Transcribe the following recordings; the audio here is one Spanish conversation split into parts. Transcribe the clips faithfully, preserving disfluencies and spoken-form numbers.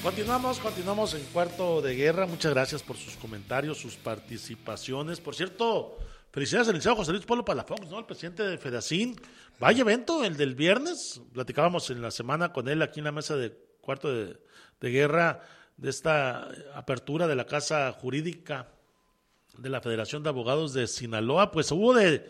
Continuamos, continuamos en Cuarto de Guerra. Muchas gracias por sus comentarios, sus participaciones. Por cierto, felicidades al licenciado José Luis Polo Palafox, ¿no? El presidente de Fedacin. Vaya evento, el del viernes. Platicábamos en la semana con él aquí en la mesa de Cuarto de, de Guerra de esta apertura de la Casa Jurídica de la Federación de Abogados de Sinaloa. Pues hubo de,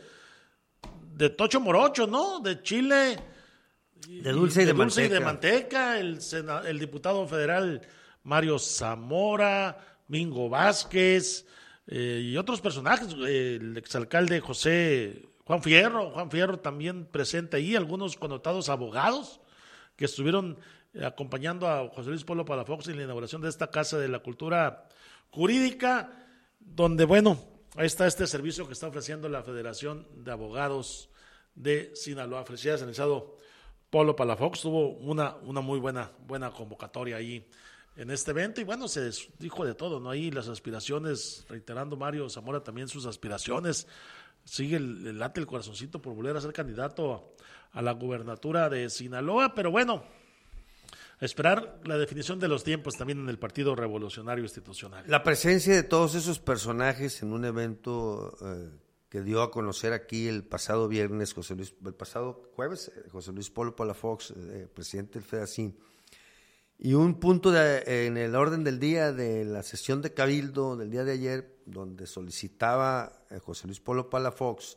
de Tocho Morocho, ¿no? De Chile... De dulce y de, de, dulce manteca. y de manteca, el, sena, el diputado federal Mario Zamora, Mingo Vázquez eh, y otros personajes, eh, el exalcalde José Juan Fierro, Juan Fierro también presente ahí, algunos connotados abogados que estuvieron acompañando a José Luis Polo Palafox en la inauguración de esta Casa de la Cultura Jurídica, donde, bueno, ahí está este servicio que está ofreciendo la Federación de Abogados de Sinaloa. Felicidades, licenciado Polo Palafox. Tuvo una, una muy buena, buena convocatoria ahí en este evento y bueno, se dijo de todo, ¿no? Ahí las aspiraciones, reiterando Mario Zamora también sus aspiraciones, sigue el, el late el corazoncito por volver a ser candidato a, a la gubernatura de Sinaloa, pero bueno, a esperar la definición de los tiempos también en el Partido Revolucionario Institucional. La presencia de todos esos personajes en un evento eh, que dio a conocer aquí el pasado viernes, José Luis, el pasado jueves, José Luis Polo Palafox, eh, presidente del Fedacin, y un punto de, en el orden del día de la sesión de Cabildo del día de ayer, donde solicitaba eh, José Luis Polo Palafox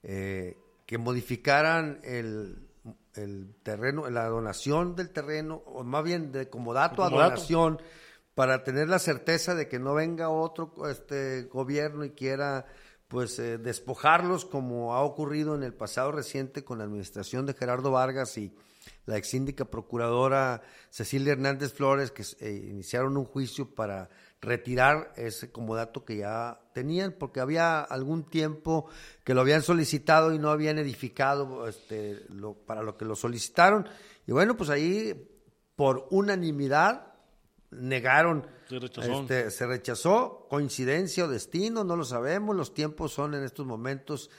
eh, que modificaran el, el terreno, la donación del terreno, o más bien de comodato a donación, para tener la certeza de que no venga otro este gobierno y quiera pues eh, despojarlos, como ha ocurrido en el pasado reciente con la administración de Gerardo Vargas y la ex síndica procuradora Cecilia Hernández Flores, que eh, iniciaron un juicio para retirar ese comodato que ya tenían, porque había algún tiempo que lo habían solicitado y no habían edificado este, lo, para lo que lo solicitaron. Y bueno, pues ahí por unanimidad negaron, se rechazó. Este, se rechazó, coincidencia o destino, no lo sabemos, los tiempos son en estos momentos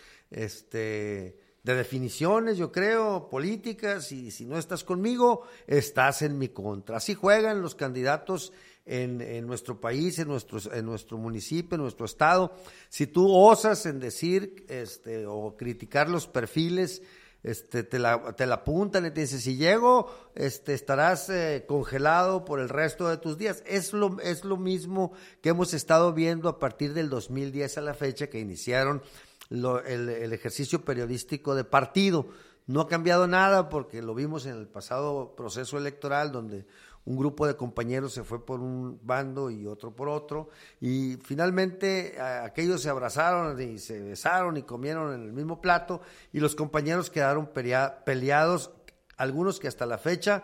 este, de definiciones, yo creo, políticas, y si no estás conmigo, estás en mi contra. Así juegan los candidatos en, en nuestro país, en nuestro, en nuestro municipio, en nuestro estado. Si tú osas en decir este, o criticar los perfiles, Este, te la, te la apuntan y te dicen, si llego, este, estarás eh, congelado por el resto de tus días. Es lo, es lo mismo que hemos estado viendo a partir del dos mil diez a la fecha, que iniciaron lo, el, el ejercicio periodístico de partido. No ha cambiado nada, porque lo vimos en el pasado proceso electoral, donde un grupo de compañeros se fue por un bando y otro por otro, y finalmente a, aquellos se abrazaron y se besaron y comieron en el mismo plato, y los compañeros quedaron pelea, peleados, algunos que hasta la fecha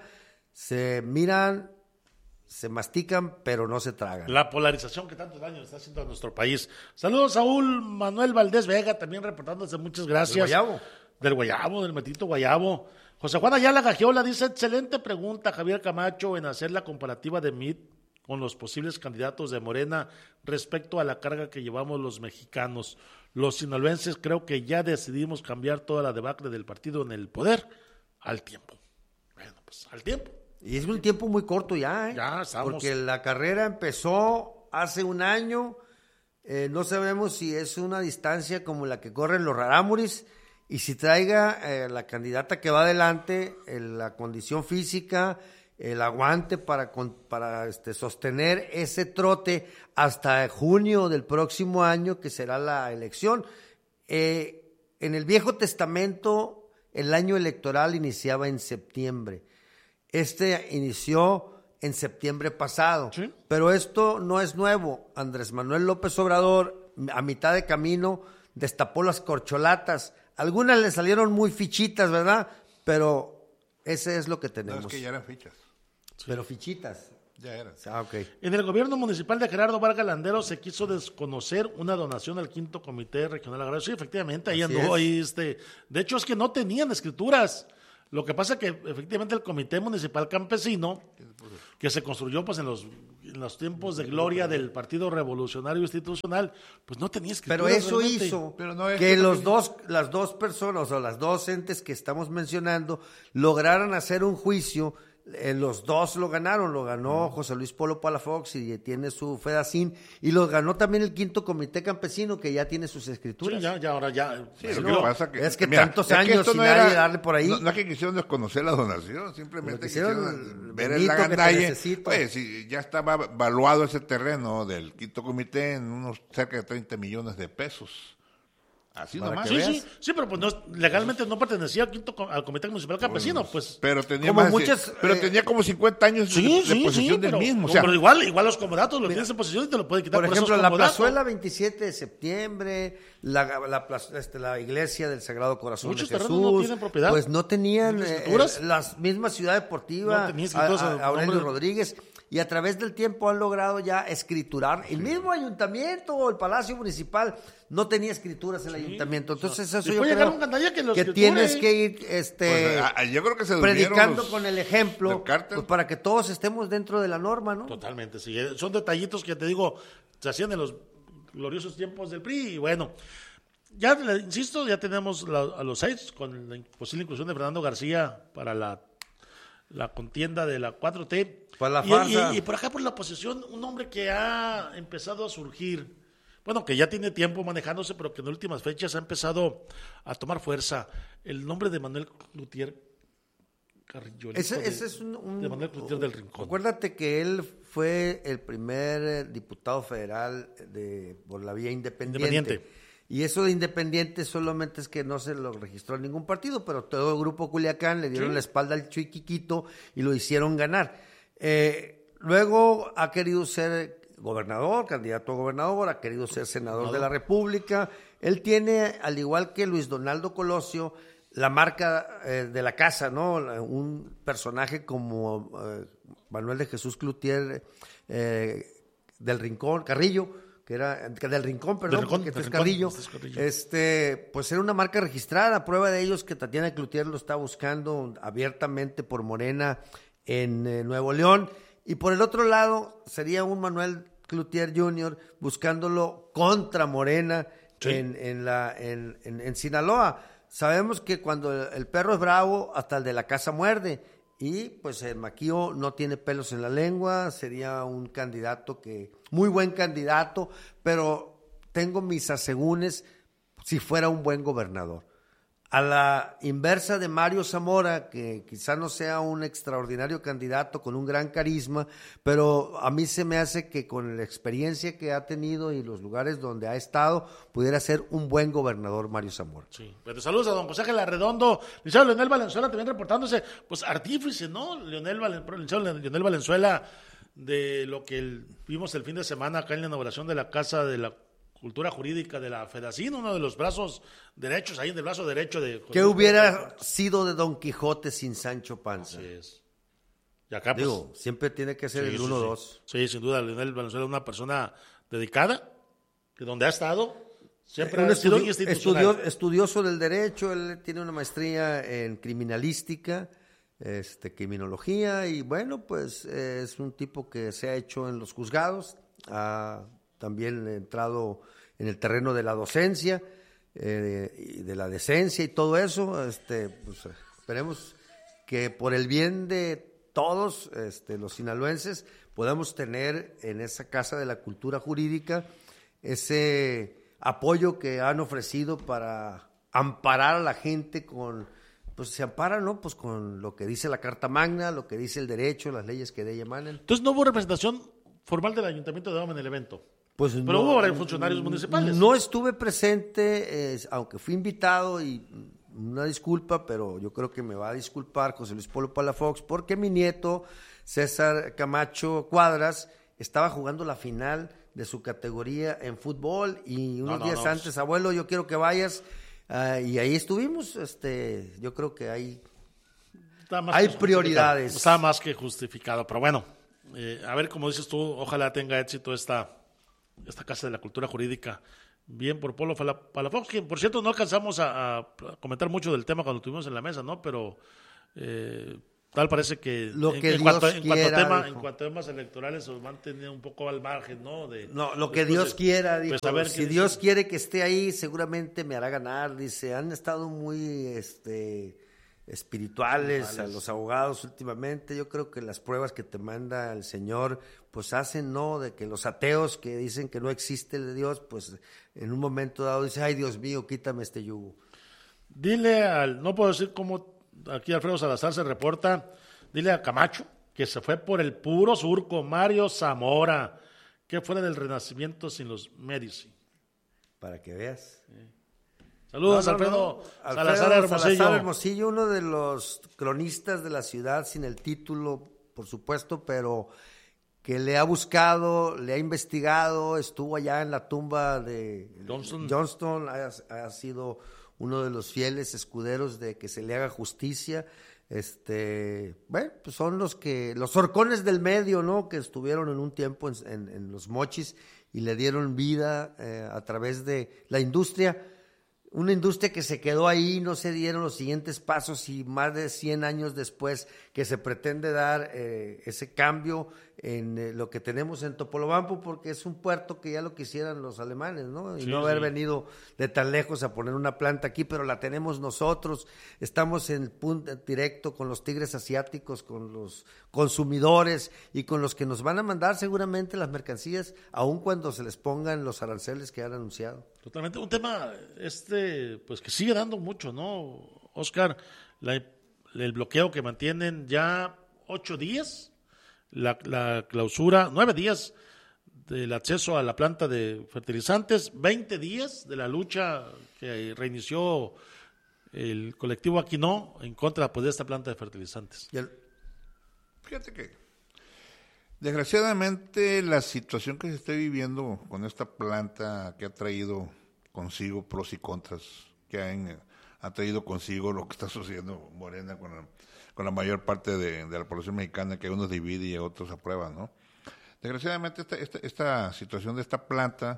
se miran, se mastican, pero no se tragan. La polarización que tantos daños está haciendo a nuestro país. Saludos, Saúl Manuel Valdés Vega, también reportándose, muchas gracias. Del Guayabo. Del Guayabo, del Metito Guayabo. José Juan Ayala Gagiola dice, excelente pregunta, Javier Camacho, en hacer la comparativa de M I T con los posibles candidatos de Morena respecto a la carga que llevamos los mexicanos. Los sinaloenses creo que ya decidimos cambiar toda la debacle del partido en el poder al tiempo. Bueno, pues al tiempo. Y es un tiempo muy corto ya, ¿eh? Ya estamos. Porque la carrera empezó hace un año, eh, no sabemos si es una distancia como la que corren los rarámuris, y si traiga eh, la candidata que va adelante, eh, la condición física, el aguante para, con, para este, sostener ese trote hasta junio del próximo año, que será la elección. Eh, en el Viejo Testamento, el año electoral iniciaba en septiembre. Este inició en septiembre pasado. ¿Sí? Pero esto no es nuevo. Andrés Manuel López Obrador, a mitad de camino, destapó las corcholatas. Algunas le salieron muy fichitas, ¿verdad? Pero ese es lo que tenemos. No, es que ya eran fichas. Sí. Pero fichitas. Ya eran. Ah, ok. En el gobierno municipal de Gerardo Vargas Landero se quiso desconocer una donación al quinto comité regional agrario. Sí, efectivamente, ahí Así andó es. ahí este. De hecho, es que no tenían escrituras. Lo que pasa es que efectivamente el Comité Municipal Campesino, que se construyó pues en los, en los tiempos de gloria del Partido Revolucionario Institucional, pues no tenía escrituras. Pero eso realmente. hizo Pero no es que que los también- dos, las dos personas o las dos entes que estamos mencionando lograran hacer un juicio Eh, los dos lo ganaron, lo ganó José Luis Polo Palafox y tiene su Fedacín, y lo ganó también el quinto comité campesino que ya tiene sus escrituras. Sí, ya, ya, ahora ya. Sí, bueno, lo que pasa que, es que mira, tantos es que años esto sin no nadie era- darle por ahí. No, no es que quisieron desconocer la donación, simplemente quisieron quisieron ver el Benito, que te lagandalle. necesito. Pues si ya estaba valuado ese terreno del quinto comité en unos cerca de treinta millones de pesos. Así Para nomás. que Sí, veas. sí, sí, pero pues no, legalmente no pertenecía al, quinto, co- al Comité Municipal Campesino, pues. Pero tenía Como más de- muchas, pero eh, tenía como cincuenta años de, Sí, de sí, posesión sí, del pero, mismo. O sea, pero igual, igual los comodatos lo tienes en posesión y te lo pueden quitar Por por, ejemplo, esos la comodatos. plazuela veintisiete de septiembre, la, la, plaza- este, la iglesia del Sagrado Corazón Muchos de terrenos Jesús, no tienen propiedad. pues no tenían ¿Tienen eh, escrituras? eh, las mismas Ciudad Deportiva, No tenía a- escrituras a- a Aurelio nombre- Rodríguez, y a través del tiempo han logrado ya escriturar. El mismo ayuntamiento o el Palacio Municipal no tenía escrituras el ayuntamiento. Entonces eso y yo puede llegar creo un gandalla que lo que escriture. tienes que ir este, pues, a- a- yo creo que se durmieron predicando los con el ejemplo, del cártel. pues, para que todos estemos dentro de la norma, ¿no? Totalmente, sí. eh, Son detallitos que te digo, se hacían en los gloriosos tiempos del P R I y bueno. Ya, le insisto, ya tenemos la- a los seis con la posible inclusión de Fernando García para la, la contienda de la cuatro T. Para la y, farsa. y- y por acá por la oposición, un hombre que ha empezado a surgir, bueno, que ya tiene tiempo manejándose, pero que en últimas fechas ha empezado a tomar fuerza. El nombre de Manuel Cloutier Carrillo. el Ese, hijo de- ese es un, un- de Manuel Cloutier del Rincón. Acuérdate que él fue el primer eh, diputado federal de por la vía independiente. Independiente. Y eso de independiente solamente es que no se lo registró en ningún partido, pero todo el grupo Culiacán le dieron Sí. la espalda al Chuiquiquito y lo hicieron ganar. Eh, luego ha querido ser gobernador, candidato a gobernador, ha querido ser senador de la República. Él tiene, al igual que Luis Donaldo Colosio, la marca eh, de la casa, ¿no? Un personaje como eh, Manuel de Jesús Cloutier eh, del Rincón, Carrillo, que era que del Rincón, perdón, Rincón, porque este del es Rincón, Carrillo. este es Carrillo. Este, pues era una marca registrada. Prueba de ello es que Tatiana Cloutier lo está buscando abiertamente por Morena en eh, Nuevo León. Y por el otro lado, sería un Manuel Cloutier junior buscándolo contra Morena Sí. en, en, la, en, en, en Sinaloa. Sabemos que cuando el, el perro es bravo, hasta el de la casa muerde. Y pues el Maquío no tiene pelos en la lengua, sería un candidato que, muy buen candidato, pero tengo mis asegúnes si fuera un buen gobernador. A la inversa de Mario Zamora, que quizá no sea un extraordinario candidato con un gran carisma, pero a mí se me hace que con la experiencia que ha tenido y los lugares donde ha estado, pudiera ser un buen gobernador Mario Zamora. Sí, pues saludos a don José Ángel Arredondo, licenciado Leonel Valenzuela también reportándose, pues artífice, ¿no? Leonel, Valen, licenciado Leonel Valenzuela, de lo que el- vimos el fin de semana acá en la inauguración de la Casa de la Cultura Jurídica de la Fedacín, uno de los brazos derechos, ahí en el brazo derecho de... ¿Qué hubiera sido de Don Quijote sin Sancho Panza? Así es. Y acá, pues... Digo, siempre tiene que ser sí, el sí, uno sí. dos. Sí, sin duda, Leonel Valenzuela es una persona dedicada, de donde ha estado, siempre Un ha sido estudi- institucional. estudio- estudioso del derecho, él tiene una maestría en criminalística, este, criminología, y bueno, pues eh, es un tipo que se ha hecho en los juzgados, ha también entrado en el terreno de la docencia eh, y de la decencia y todo eso. Este, pues, esperemos que por el bien de todos este, los sinaloenses podamos tener en esa Casa de la Cultura Jurídica ese apoyo que han ofrecido para amparar a la gente con, pues se ampara, ¿no? Pues con lo que dice la Carta Magna, lo que dice el derecho, las leyes que de ella emanan. Entonces no hubo representación formal del Ayuntamiento de Doma en el evento. Pues Pero no, hubo varios funcionarios municipales. No estuve presente, eh, aunque fui invitado y una disculpa, pero yo creo que me va a disculpar José Luis Polo Palafox, porque mi nieto, César Camacho Cuadras, estaba jugando la final de su categoría en fútbol y unos no, días no, antes, abuelo, yo quiero que vayas, uh, y ahí estuvimos. Este, yo creo que hay, Está más hay que prioridades. justificado. Está más que justificado, pero bueno, eh, a ver, como dices tú, ojalá tenga éxito esta, esta Casa de la Cultura Jurídica. Bien por Polo Palafox, que por cierto no alcanzamos a, a comentar mucho del tema cuando estuvimos en la mesa, ¿no? Pero eh, tal parece que, Lo en, que en, cuanto, Dios en, cuanto quiera, tema, dijo. en cuanto a temas electorales se van teniendo un poco al margen, ¿no? De, No, lo que después Dios de- quiera, dijo, pues, a ver si qué Dios dice. quiere que esté ahí, seguramente me hará ganar, dice, han estado muy, este, espirituales, espirituales, a los abogados últimamente. Yo creo que las pruebas que te manda el Señor, pues hacen, ¿no? De que los ateos que dicen que no existe el Dios, pues en un momento dado dice, ay Dios mío, quítame este yugo. Dile al, no puedo decir cómo aquí Alfredo Salazar se reporta, dile a Camacho que se fue por el puro surco, Mario Zamora, que fuera del Renacimiento sin los Medici. Para que veas. Sí. Saludos, no, no, Alfredo, no. Salazar Alfredo Hermosillo. Salazar Hermosillo, uno de los cronistas de la ciudad, sin el título, por supuesto, pero que le ha buscado, le ha investigado, estuvo allá en la tumba de Johnston, Johnston ha, ha sido uno de los fieles escuderos de que se le haga justicia. Este, bueno, pues son los que, los horcones del medio, ¿no? Que estuvieron en un tiempo en, en, en los Mochis y le dieron vida eh, a través de la industria, una industria que se quedó ahí, no se dieron los siguientes pasos y más de cien años después que se pretende dar eh, ese cambio en eh, lo que tenemos en Topolobampo, porque es un puerto que ya lo quisieran los alemanes, ¿no? Y sí, no haber sí. venido de tan lejos a poner una planta aquí, pero la tenemos nosotros, estamos en punto directo con los tigres asiáticos, con los consumidores y con los que nos van a mandar seguramente las mercancías, aun cuando se les pongan los aranceles que han anunciado. Totalmente, un tema este, pues que sigue dando mucho, ¿no, Oscar? La, el bloqueo que mantienen ya ocho días, la, la clausura, nueve días del acceso a la planta de fertilizantes, veinte días de la lucha que reinició el colectivo Aquino en contra pues, de esta planta de fertilizantes. Y el... Fíjate que desgraciadamente la situación que se está viviendo con esta planta que ha traído consigo pros y contras, que han, ha traído consigo lo que está sucediendo Morena con la, con la mayor parte de, de la población mexicana, que a unos divide y a otros aprueba, ¿no? Desgraciadamente esta, esta, esta situación de esta planta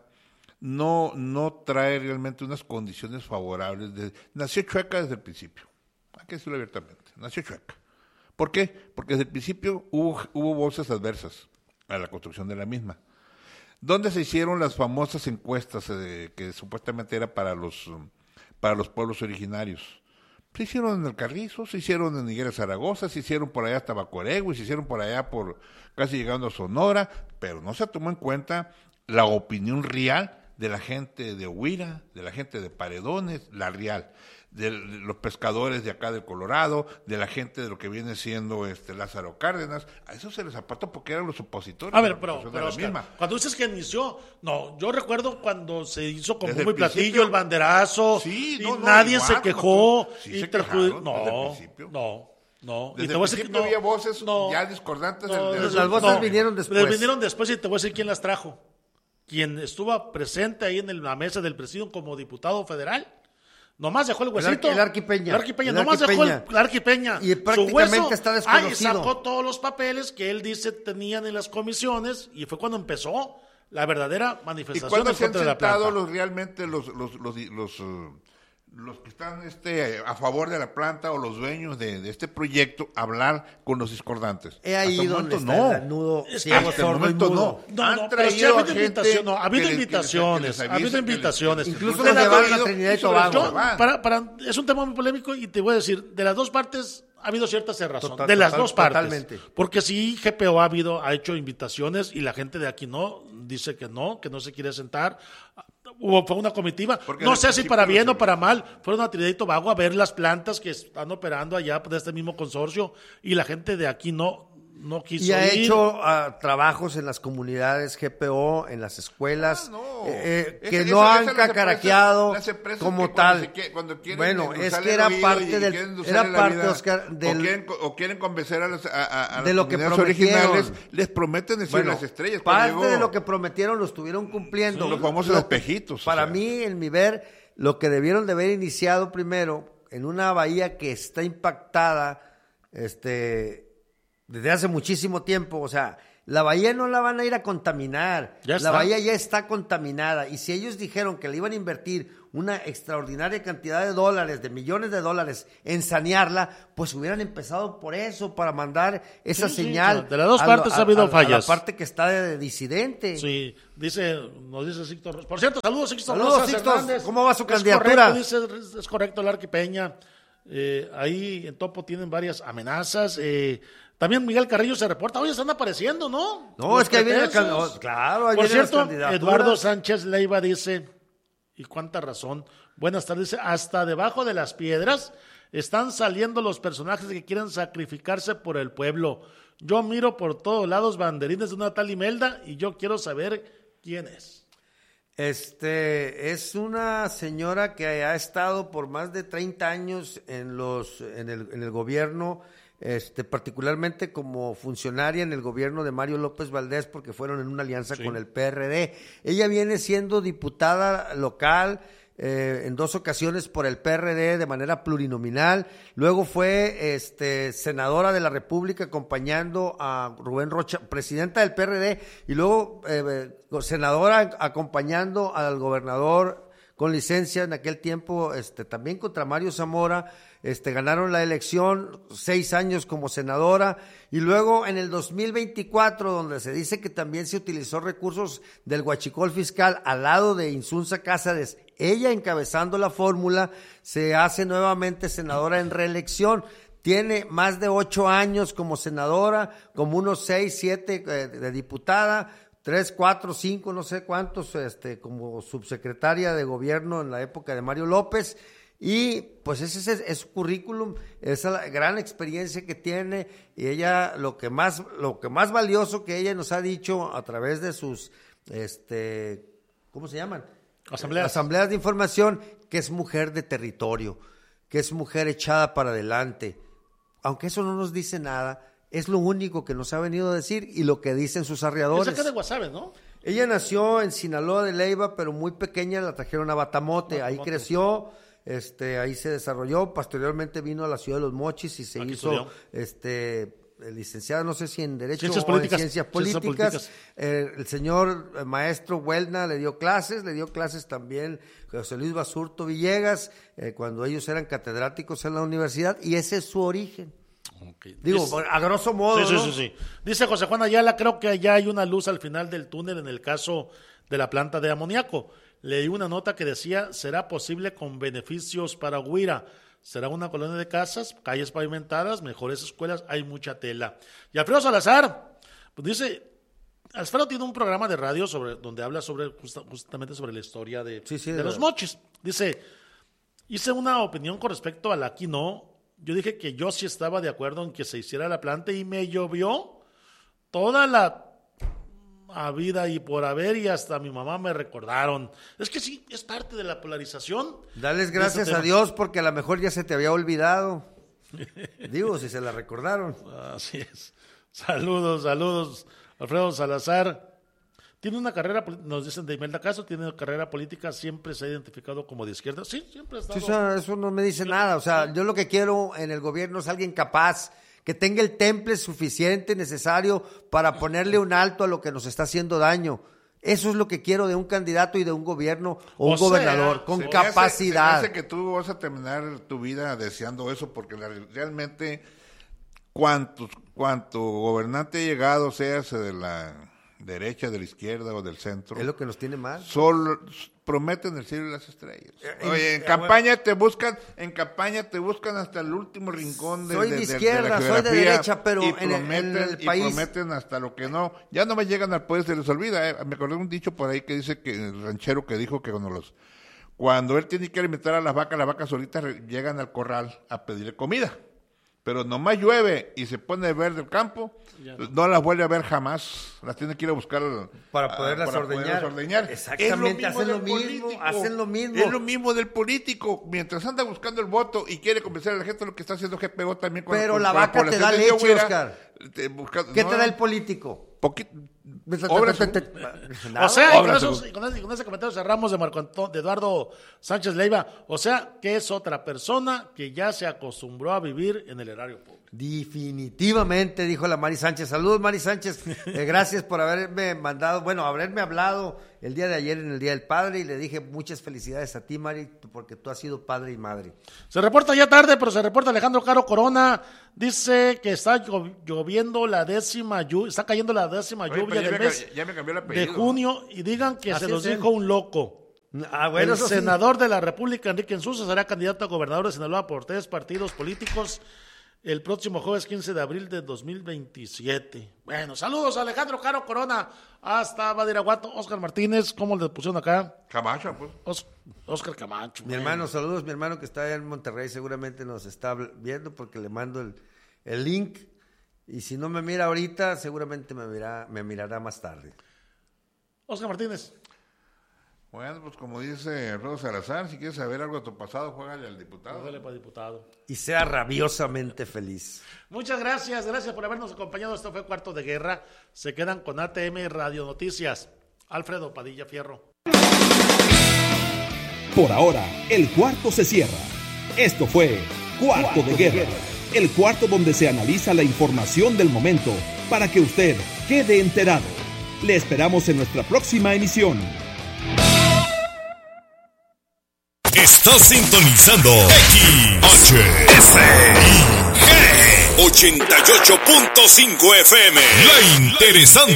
no, no trae realmente unas condiciones favorables. De, nació chueca desde el principio, hay que decirlo abiertamente, nació chueca. ¿Por qué? Porque desde el principio hubo, hubo voces adversas a la construcción de la misma. ¿Dónde se hicieron las famosas encuestas eh, que supuestamente era para los, para los pueblos originarios? Se hicieron en el Carrizo, se hicieron en Higuera Zaragoza, se hicieron por allá hasta Bacoregui, se hicieron por allá por casi llegando a Sonora, pero no se tomó en cuenta la opinión real de la gente de Huira, de la gente de Paredones, la real, de los pescadores de acá del Colorado, de la gente de lo que viene siendo este Lázaro Cárdenas. A eso se les apartó porque eran los opositores. A ver, pero, pero Oscar, cuando dices que inició, no, yo recuerdo cuando se hizo con muy platillo el banderazo, sí, y no, no, nadie igual, se quejó. Sí y se te quejaron, no, desde el principio. no, no. Desde y te el voy a decir principio que no, había voces no, ya discordantes. no, del, del las voces no, vinieron después. Vinieron después y te voy a decir quién las trajo. Quien estuvo presente ahí en la mesa del presidium como diputado federal. Nomás dejó el huesito. El Arqui Peña. El Arqui Peña. El Nomás Arqui dejó Peña. el, el Arqui Peña. Y prácticamente su hueso, está desconocido. Ahí sacó todos los papeles que él dice tenían en las comisiones y fue cuando empezó la verdadera ¿Y manifestación cuándo en se han contra de la sentado planta? los realmente los los los los, los, uh, los que están este a favor de la planta o los dueños de, de este proyecto a hablar con los discordantes? He ahí Hasta el donde momento está no. el nudo Es que ciego, hasta el sordo y momento mudo. no. No, Han no, pero sí traído ha a habido gente invitación, no, ha habido que les- que les- invitaciones, que les ha habido avisen, que les- invitaciones. que les- Incluso que los les- llevaron a que les- Trinidad y que les- Tobago. Yo, van. para, para, es un tema muy polémico y te voy a decir, de las dos partes ha habido cierta cerrazón, Total, de las total, dos partes. totalmente. Porque sí, G P O ha habido, ha hecho invitaciones y la gente de aquí no, dice que no, que no se quiere sentar. Hubo, fue una comitiva, Porque no desde sé el si para principio bien lo o para mal, fueron a Trinidad y Tobago a ver las plantas que están operando allá de este mismo consorcio y la gente de aquí no, no quiso Y ha ir. hecho uh, trabajos en las comunidades G P O, en las escuelas, Ah, no. eh, eh, Esa- que esa- no esas han las cacaraqueado empresas- las empresas como que cuando tal. se quie- cuando quieren Bueno, endulzarle es que el era oído parte y del, quieren endulzarle era la parte, vida, Oscar, o del, quieren, o quieren convencer a las, a, a, a de las lo que comunidades prometieron. originales, les prometen decir bueno, las estrellas. parte Cuando llegó- de lo que prometieron lo estuvieron cumpliendo. Sí, los famosos Lo- espejitos, o Para sea. mí, en mi ver, lo que debieron de haber iniciado primero en una bahía que está impactada, este, desde hace muchísimo tiempo, o sea, la bahía no la van a ir a contaminar, Ya la está. bahía ya está contaminada, y si ellos dijeron que le iban a invertir una extraordinaria cantidad de dólares, de millones de dólares en sanearla, pues hubieran empezado por eso, para mandar esa Sí, sí, señal. de las dos a partes lo- ha habido a- a fallas. la parte que está de disidente. Sí, dice, nos dice Sixto Rosas. Por cierto, saludos Sixto Saludos, Rosas Sixto. Hernández. ¿Cómo va su Es candidatura? correcto, dice, es correcto el Arqui Peña. Eh, ahí en Topo tienen varias amenazas. Eh, también Miguel Carrillo se reporta. Oye, están apareciendo, ¿no? No, Los es que ahí viene el pretensos. can- claro, ahí Por vienen las cierto, candidaturas. Eduardo Sánchez Leiva dice, y cuánta razón, buenas tardes, dice, hasta debajo de las piedras están saliendo los personajes que quieren sacrificarse por el pueblo. Yo miro por todos lados banderines de una tal Imelda y yo quiero saber quién es. Este es una señora que ha estado por más de treinta años en los en el, en el gobierno, este particularmente como funcionaria en el gobierno de Mario López Valdés, porque fueron en una alianza Sí. con el P R D. Ella viene siendo diputada local eh, en dos ocasiones por el P R D de manera plurinominal. Luego fue este senadora de la República acompañando a Rubén Rocha, presidenta del P R D, y luego eh, senadora acompañando al gobernador con licencia en aquel tiempo, este también contra Mario Zamora. Este, ganaron la elección, seis años como senadora, y luego en el dos mil veinticuatro, donde se dice que también se utilizó recursos del huachicol fiscal al lado de Insunza Cázares, ella encabezando la fórmula, se hace nuevamente senadora en reelección. Tiene más de ocho años como senadora, como unos seis, siete eh, de diputada, tres, cuatro, cinco, no sé cuántos, este, como subsecretaria de gobierno en la época de Mario López. Y pues ese es, es su currículum, esa la gran experiencia que tiene, y ella lo que más lo que más valioso que ella nos ha dicho a través de sus este ¿cómo se llaman? Asambleas. Asambleas de información, que es mujer de territorio, que es mujer echada para adelante. Aunque eso no nos dice nada, es lo único que nos ha venido a decir y lo que dicen sus arreadores. Es acá de Guasave, ¿no? Ella nació en Sinaloa de Leiva, pero muy pequeña la trajeron a Batamote, ahí Batamote. creció, este, ahí se desarrolló, posteriormente vino a la ciudad de Los Mochis y se Aquí hizo, estudió. este, licenciada, no sé si en Derecho Ciencias o políticas. en Ciencias Ciencias Políticas. políticas. Eh, el señor eh, maestro Huelna le dio clases, le dio clases también José Luis Basurto Villegas, eh, cuando ellos eran catedráticos en la universidad, y ese es su origen. Okay. Digo, Dice- a grosso modo, Sí, sí, ¿no? sí, sí. Dice José Juan Ayala, creo que allá hay una luz al final del túnel en el caso de la planta de amoníaco. Leí una nota que decía, será posible con beneficios para Huira. Será una colonia de casas, calles pavimentadas, mejores escuelas, hay mucha tela. Y Alfredo Salazar, pues dice, Alfredo tiene un programa de radio sobre donde habla sobre justa- justamente sobre la historia de, Sí, sí, de de los la- mochis. Dice, hice una opinión con respecto a la aquí no. Yo dije que yo sí estaba de acuerdo en que se hiciera la planta y me llovió toda la habida y por haber y hasta mi mamá me recordaron. Es que sí, es parte de la polarización. Dales de gracias este a tema. Dios porque a lo mejor ya se te había olvidado. Digo, si se la recordaron. Así es. Saludos, saludos. Alfredo Salazar. Tiene una carrera, poli- nos dicen de Imelda Caso, tiene una carrera política, siempre se ha identificado como de izquierda. Sí, siempre ha estado. Sí, o sea, eso no me dice nada. O sea, yo lo que quiero en el gobierno es alguien capaz, que tenga el temple suficiente, necesario para ponerle un alto a lo que nos está haciendo daño. Eso es lo que quiero de un candidato y de un gobierno o un O sea, gobernador, con Se me hace- capacidad. se me hace que tú vas a terminar tu vida deseando eso, porque la- realmente cuantos, cuanto gobernante llegado, seas de la derecha, de la izquierda o del centro, Es lo que nos tiene mal. solo prometen el cielo y las estrellas. Eh, Oye, eh, en campaña te buscan, en campaña te buscan hasta el último rincón de, Soy de de- de- izquierda, la soy de geografía derecha, pero y en el- en prometen, el y país- prometen hasta lo que no. Ya no me llegan al poder, se les olvida. eh. Me acordé de un dicho por ahí que dice que el ranchero que dijo que cuando los cuando él tiene que alimentar a las vacas, las vacas solitas re- llegan al corral a pedirle comida. Pero nomás llueve y se pone verde el campo, Ya no. no. las vuelve a ver jamás. Las tiene que ir a buscar al- Para a- poderlas para ordeñar. poderlas ordeñar. Exactamente, Es hacen del lo mismo, político. hacen lo mismo. Es lo mismo del político. Mientras anda buscando el voto y quiere convencer a la gente, lo que está haciendo G P O también con Pero con- la con vaca te población da de leche, Huira, Oscar. te busca- ¿Qué no, te da el político? poquito- obras en- O sea, y con, Obras esos- en- y con ese, y con ese comentario cerramos de Marco Anto- de Eduardo Sánchez Leiva. O sea, que es otra persona que ya se acostumbró a vivir en el erario público. Definitivamente, dijo la Mari Sánchez. Saludos, Mari Sánchez. Eh, gracias por haberme mandado, bueno, haberme hablado el día de ayer en el Día del Padre, y le dije muchas felicidades a ti, Mari, porque tú has sido padre y madre. Se reporta ya tarde, pero se reporta Alejandro Caro Corona. Dice que está llo- lloviendo la décima lluvia, está cayendo la décima Oye, lluvia pero ya del me mes ca- ya me cambió el de apellido. junio y digan que Así se los es él. dijo un loco. Ah, bueno, el senador sí. de la República, Enrique Insulza, será candidato a gobernador de Sinaloa por tres partidos políticos el próximo jueves quince de abril de dos mil veintisiete. Bueno, saludos a Alejandro Caro Corona, hasta Badiraguato. Oscar Martínez, ¿cómo le pusieron acá? Camacho, pues. Os, Oscar Camacho. Mi bueno. hermano, saludos, mi hermano que está allá en Monterrey, seguramente nos está viendo porque le mando el, el link. Y si no me mira ahorita, seguramente me, mira, me mirará más tarde. Oscar Martínez. Bueno, pues como dice Rodo Salazar, si quieres saber algo de tu pasado, juégale al diputado. Juégale para diputado. Y sea rabiosamente feliz. Muchas gracias, gracias por habernos acompañado. Esto fue Cuarto de Guerra. Se quedan con A T M Radio Noticias. Alfredo Padilla Fierro. Por ahora, el cuarto se cierra. Esto fue Cuarto, cuarto de, guerra, de Guerra, el cuarto donde se analiza la información del momento para que usted quede enterado. Le esperamos en nuestra próxima emisión. Estás sintonizando X H S I G ochenta y ocho punto cinco F M. La interesante.